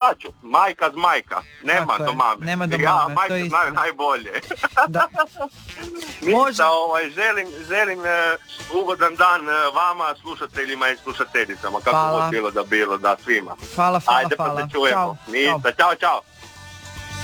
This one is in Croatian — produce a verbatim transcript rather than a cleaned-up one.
plaću. Majka z majka. Nema Tako do je, mame. nema do Ja, mame, to majke je znaju istina. najbolje. Da. Može. Ništa, ovaj, želim, želim uh, ugodan dan uh, vama, slušateljima i slušateljicama. Kako Hvala. god bilo da bilo, da svima. Hvala, hvala, Ajde hvala. pa se čujemo. Ćao, Ništa, ćao. čao, čao.